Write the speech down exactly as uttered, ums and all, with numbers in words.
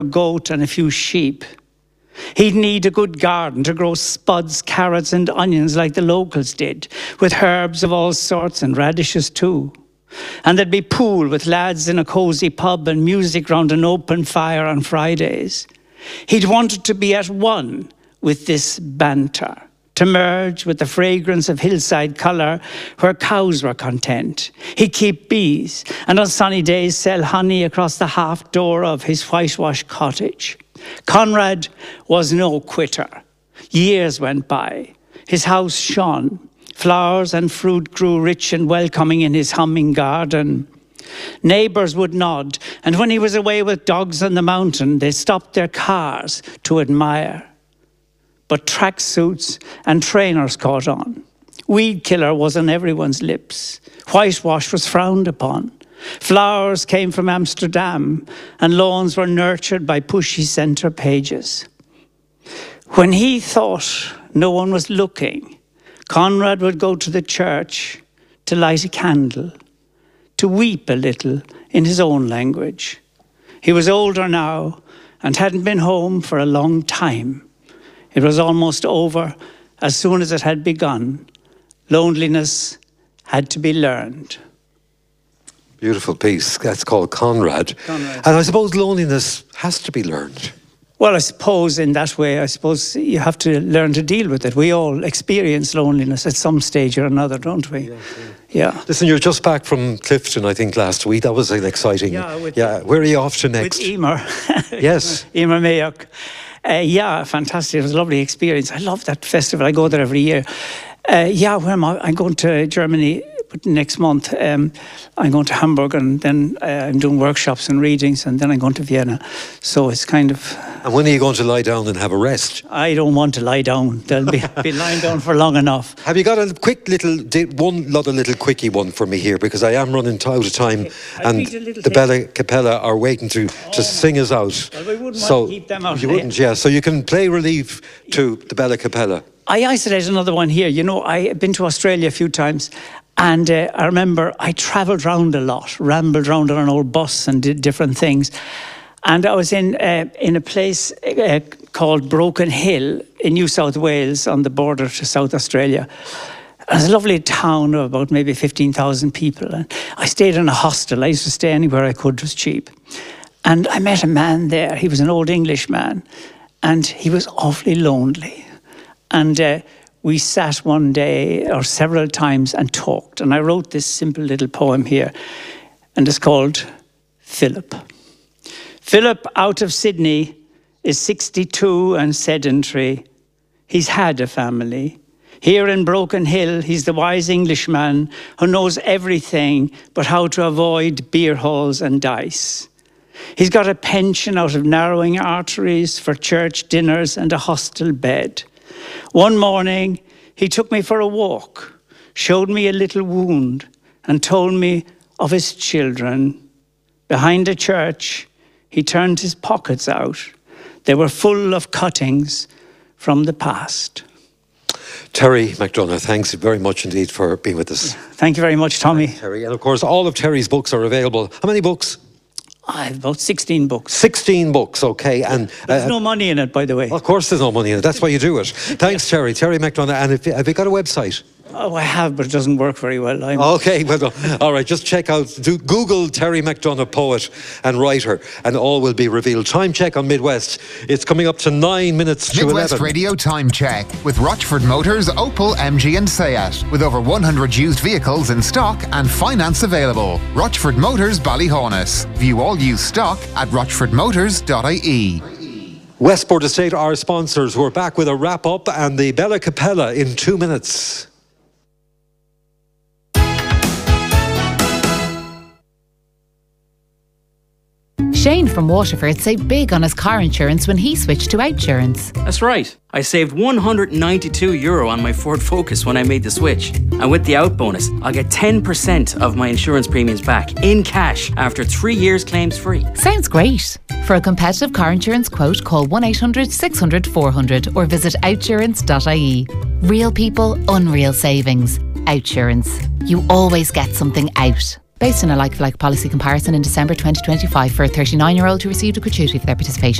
a goat and a few sheep. He'd need a good garden to grow spuds, carrots and onions like the locals did, with herbs of all sorts and radishes too. And there'd be pool with lads in a cosy pub and music round an open fire on Fridays. He'd wanted to be at one with this banter, to merge with the fragrance of hillside colour where cows were content. He'd keep bees and on sunny days sell honey across the half door of his whitewashed cottage. Conrad was no quitter. Years went by. His house shone. Flowers and fruit grew rich and welcoming in his humming garden. Neighbours would nod, and when he was away with dogs on the mountain, they stopped their cars to admire. But tracksuits and trainers caught on. Weed killer was on everyone's lips. Whitewash was frowned upon. Flowers came from Amsterdam, and lawns were nurtured by pushy centre pages. When he thought no one was looking, Conrad would go to the church to light a candle, to weep a little in his own language. He was older now and hadn't been home for a long time. It was almost over as soon as it had begun. Loneliness had to be learned. Beautiful piece. That's called Conrad. Conrad. And I suppose loneliness has to be learned. Well, I suppose in that way, I suppose you have to learn to deal with it. We all experience loneliness at some stage or another, don't we? Yeah. yeah. yeah. Listen, you're just back from Clifton, I think, last week. That was an exciting. Yeah. With, yeah. Where are you off to next? With Emer. Yes. Emer Mayock. Uh, yeah, fantastic. It was a lovely experience. I love that festival. I go there every year. Uh, yeah, where am I? I'm going to Germany next month. Um, I'm going to Hamburg, and then uh, I'm doing workshops and readings, and then I'm going to Vienna. So it's kind of... And when are you going to lie down and have a rest? I don't want to lie down. They'll be, be lying down for long enough. Have you got a quick little, one other little quickie one for me here? Because I am running out of time, okay. and the Bella Capella are waiting to, oh. to sing us out. Well, we wouldn't so want to keep them out. You wouldn't, yeah. So you can play relief to the Bella Capella. I isolate another one here. You know, I've been to Australia a few times, and uh, I remember I travelled around a lot, rambled around on an old bus and did different things. And I was in uh, in a place uh, called Broken Hill in New South Wales on the border to South Australia. It was a lovely town of about maybe fifteen thousand people. And I stayed in a hostel. I used to stay anywhere I could, it was cheap. And I met a man there. He was an old English man, and he was awfully lonely. And uh, we sat one day or several times and talked. And I wrote this simple little poem here, and it's called Philip. Philip, out of Sydney, is sixty-two and sedentary. He's had a family. Here in Broken Hill, he's the wise Englishman who knows everything but how to avoid beer halls and dice. He's got a pension out of narrowing arteries for church dinners and a hostel bed. One morning, he took me for a walk, showed me a little wound, and told me of his children. Behind a church, he turned his pockets out. They were full of cuttings from the past. Terry McDonagh, thanks very much indeed for being with us. Thank you very much, Tommy. Thanks, Terry. And of course, all of Terry's books are available. How many books? I have about sixteen books. sixteen books, okay. And there's uh, no money in it, by the way. Of course there's no money in it. That's why you do it. Thanks, Terry. Terry McDonagh. And if, have you got a website? Oh, I have, but it doesn't work very well. I'm... Okay, well, all right, just check out, do Google Terry McDonagh, poet and writer, and all will be revealed. Time check on Midwest. It's coming up to nine minutes to eleven. Midwest Radio Time Check with Rochford Motors, Opel, M G and Seat. With over one hundred used vehicles in stock and finance available. Rochford Motors, Ballyhonus. View all used stock at rochford motors dot I E. Westport Estate, our sponsors. We're back with a wrap-up and the Bella Capella in two minutes. Shane from Waterford saved big on his car insurance when he switched to Outsurance. That's right. I saved one hundred ninety-two euro on my Ford Focus when I made the switch. And with the out bonus, I'll get ten percent of my insurance premiums back in cash after three years claims free. Sounds great. For a competitive car insurance quote, call one eight hundred six hundred four hundred or visit outsurance dot I E. Real people, unreal savings. Outsurance. You always get something out. based on a like-for-like policy comparison in December twenty twenty-five for a thirty-nine-year-old who received a gratuity for their participation.